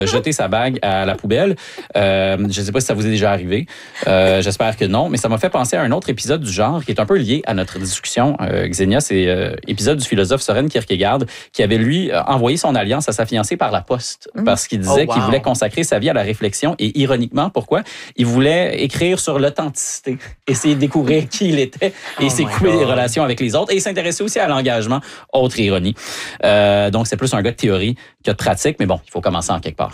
jeter sa bague à la poubelle. Je ne sais pas si ça vous est déjà arrivé. J'espère que non, mais ça m'a fait penser à un autre épisode du genre qui est un peu lié à notre discussion, Xenia. C'est épisode du philosophe Søren Kierkegaard qui avait, lui, envoyé son alliance à sa fiancée par la poste parce qu'il disait qu'il voulait consacrer sa vie à la réflexion et ironiquement, pourquoi? Il voulait écrire sur l'authenticité, essayer de découvrir qui il était et essayer de couper des relations avec les autres et s'intéresser aussi à l'engagement, autre ironie. Donc, c'est plus un gars de théorie que de pratique, mais bon, il faut commencer en quelque part.